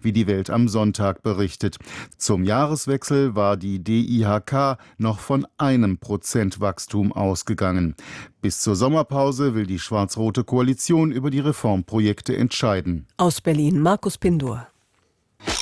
wie die Welt am Sonntag berichtet. Zum Jahreswechsel war die DIHK noch von 1% Wachstum ausgegangen. Bis zur Sommerpause will die schwarz-rote Koalition über die Reformprojekte entscheiden. Aus Berlin, Markus Pindur.